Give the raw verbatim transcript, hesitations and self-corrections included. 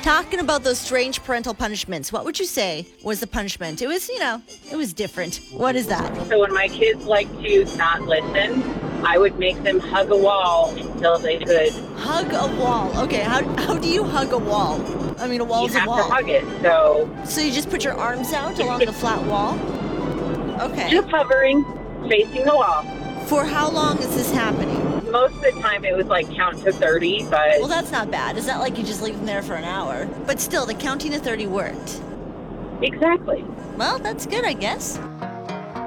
Talking about those strange parental punishments, what would you say was the punishment? It was, you know, it was different. What is that? So when my kids like to not listen, I would make them hug a wall until they could. Hug a wall. Okay, how how do you hug a wall? I mean, a wall's You have a wall. to hug it. So So you just put your arms out along the flat wall? Okay. just hovering, facing the wall. For how long is this happening? Most of the time it was like count to thirty, but Well, that's not bad. It's not like you just leave them there for an hour. But still, the counting to thirty worked. exactly. Well, that's good, I guess.